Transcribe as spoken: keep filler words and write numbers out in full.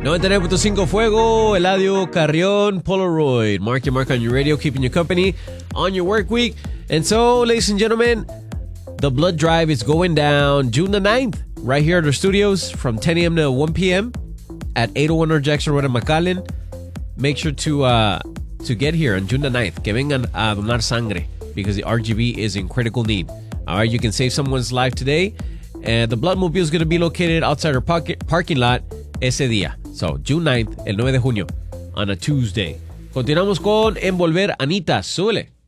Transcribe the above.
noventa y nueve punto cinco Fuego, Eladio Carrión, Polaroid. Mark your mark on your radio, keeping you company on your work week. And so, ladies and gentlemen, the blood drive is going down June the ninth, right here at our studios from ten a.m. to one p.m. at eight oh one North Jackson Road in McAllen. Make sure to uh, to get here on June the ninth. Que vengan a donar sangre because the R G B is in critical need. All right, you can save someone's life today. And the blood mobile is going to be located outside our pocket, parking lot ese día. So, June ninth, el nueve de junio, on a Tuesday. Continuamos con Envolver Anita. Súbele.